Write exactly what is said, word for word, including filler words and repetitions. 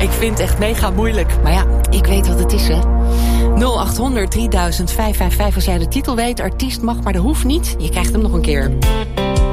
Ik vind het echt mega moeilijk. Maar ja, ik weet wat het is, hè. nul acht honderd drieduizend vijfhonderdvijfenvijftig als jij de titel weet. Artiest mag, maar dat hoeft niet. Je krijgt hem nog een keer.